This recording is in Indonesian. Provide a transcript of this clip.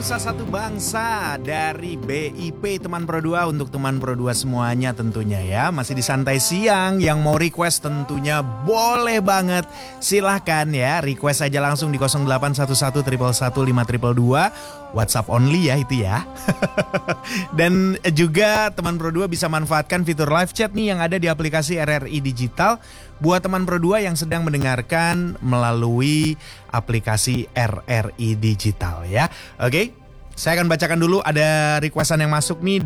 Nusa Satu Bangsa dari BIP Teman Pro 2 untuk teman Pro 2 semuanya tentunya ya. Masih di santai siang, yang mau request tentunya boleh banget. Silahkan ya, request aja langsung di 0811 111 522. WhatsApp only ya itu ya. Dan juga teman Pro 2 bisa manfaatkan fitur live chat nih yang ada di aplikasi RRI Digital buat teman Pro 2 yang sedang mendengarkan melalui aplikasi RRI Digital ya. Oke, saya akan bacakan dulu ada requestan yang masuk nih